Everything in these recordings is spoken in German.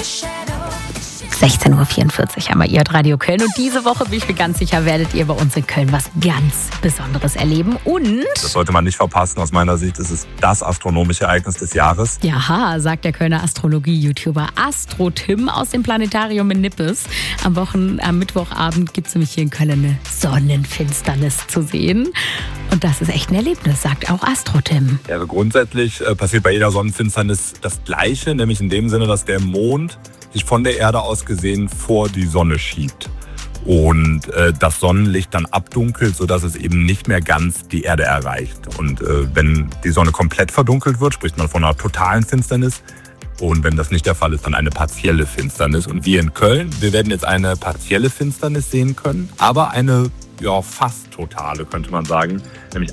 16.44 Uhr haben wir hier Radio Köln. Und diese Woche, bin ich mir ganz sicher, werdet ihr bei uns in Köln was ganz Besonderes erleben. Und das sollte man nicht verpassen. Aus meiner Sicht ist es das astronomische Ereignis des Jahres. Ja, sagt der Kölner Astrologie-YouTuber Astro Tim aus dem Planetarium in Nippes. Am Mittwochabend gibt es nämlich hier in Köln eine Sonnenfinsternis zu sehen. Und das ist echt ein Erlebnis, sagt auch Astro Tim. Ja, also grundsätzlich passiert bei jeder Sonnenfinsternis das Gleiche, nämlich in dem Sinne, dass der Mond sich von der Erde aus gesehen vor die Sonne schiebt und das Sonnenlicht dann abdunkelt, sodass es eben nicht mehr ganz die Erde erreicht. Und wenn die Sonne komplett verdunkelt wird, spricht man von einer totalen Finsternis. Und wenn das nicht der Fall ist, dann eine partielle Finsternis. Und wir in Köln, wir werden jetzt eine partielle Finsternis sehen können, aber eine fast totale, könnte man sagen. Nämlich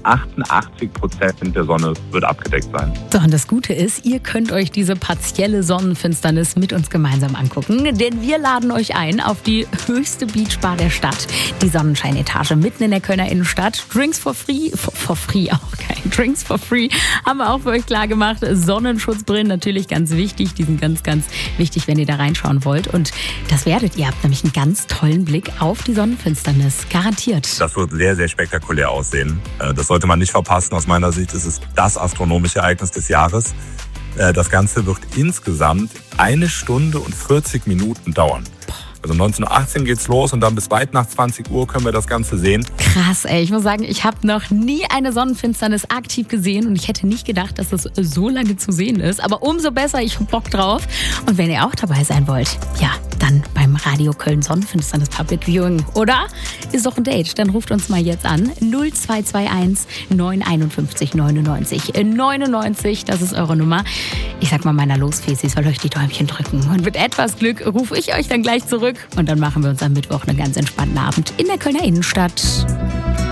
88% der Sonne wird abgedeckt sein. So, und das Gute ist, ihr könnt euch diese partielle Sonnenfinsternis mit uns gemeinsam angucken. Denn wir laden euch ein auf die höchste Beachbar der Stadt. Die Sonnenscheinetage mitten in der Kölner Innenstadt. Drinks for free. For free auch geil. Drinks for free haben wir auch für euch klar gemacht. Sonnenschutzbrillen natürlich ganz wichtig. Die sind ganz, ganz wichtig, wenn ihr da reinschauen wollt. Und das werdet ihr. Habt nämlich einen ganz tollen Blick auf die Sonnenfinsternis. Garantiert. Das wird sehr, sehr spektakulär aussehen. Das sollte man nicht verpassen. Aus meiner Sicht ist es das astronomische Ereignis des Jahres. Das Ganze wird insgesamt 1 Stunde und 40 Minuten dauern. Also 19.18 Uhr geht's los und dann bis weit nach 20 Uhr können wir das Ganze sehen. Krass, ey. Ich muss sagen, ich habe noch nie eine Sonnenfinsternis aktiv gesehen und ich hätte nicht gedacht, dass das so lange zu sehen ist. Aber umso besser, ich hab Bock drauf. Und wenn ihr auch dabei sein wollt, ja, dann beim Radio Köln Sonnenfinsternis Public Viewing, oder? Ist doch ein Date. Dann ruft uns mal jetzt an. 0221 951 99 99. Das ist eure Nummer. Ich sag mal meiner Losfee, sie soll euch die Däumchen drücken. Und mit etwas Glück rufe ich euch dann gleich zurück. Und dann machen wir uns am Mittwoch einen ganz entspannten Abend in der Kölner Innenstadt.